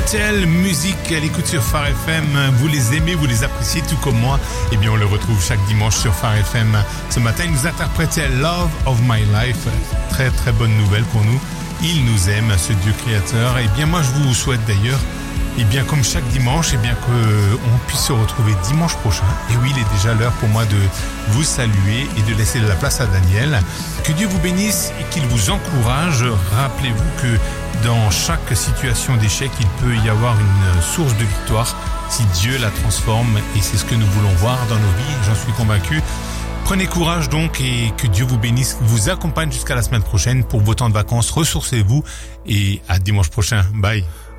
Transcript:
Beatles, musique, elle écoute sur Phare FM. Vous les aimez, vous les appréciez tout comme moi. Eh bien, on le retrouve chaque dimanche sur Phare FM. Ce matin, il nous interprétait Love of My Life. Très, très bonne nouvelle pour nous. Il nous aime, ce Dieu créateur. Eh bien, moi, je vous souhaite d'ailleurs, eh bien, comme chaque dimanche, eh bien, qu'on puisse se retrouver dimanche prochain. Et oui, il est déjà l'heure pour moi de vous saluer et de laisser de la place à Daniel. Que Dieu vous bénisse et qu'il vous encourage. Rappelez-vous que dans chaque situation d'échec, il peut y avoir une source de victoire si Dieu la transforme, et c'est ce que nous voulons voir dans nos vies, j'en suis convaincu. Prenez courage donc, et que Dieu vous bénisse, vous accompagne jusqu'à la semaine prochaine pour vos temps de vacances. Ressourcez-vous et à dimanche prochain. Bye.